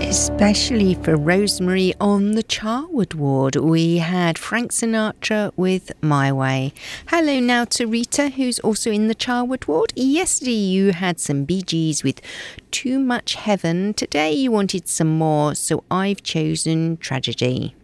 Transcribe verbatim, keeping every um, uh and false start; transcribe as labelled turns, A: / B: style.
A: Especially for Rosemary on the Charwood ward, we had Frank Sinatra with My Way. Hello now to Rita, who's also in the Charwood ward. Yesterday you had some Bee Gees with Too Much Heaven. Today you wanted some more, so I've chosen Tragedy.